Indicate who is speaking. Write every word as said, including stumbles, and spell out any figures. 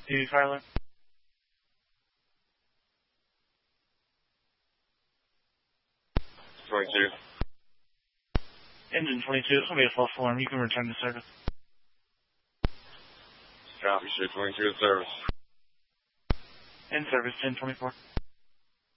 Speaker 1: The fire alarm.
Speaker 2: twenty-two.
Speaker 1: Engine twenty-two, this will be a false alarm. You can return to service.
Speaker 2: Copy, ship twenty-two in service.
Speaker 1: In service, ten twenty-four.